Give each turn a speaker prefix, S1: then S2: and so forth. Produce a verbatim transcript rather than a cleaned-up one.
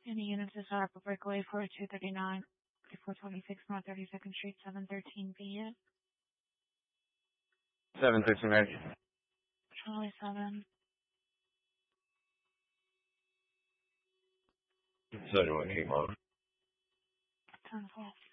S1: Any units is set up a breakaway for two thirty-nine, four twenty-six North thirty-second Street, seven thirteen P M.
S2: seven thirteen, ready.
S1: Charlie seven.
S2: seventy-one, keep on.
S1: ten four.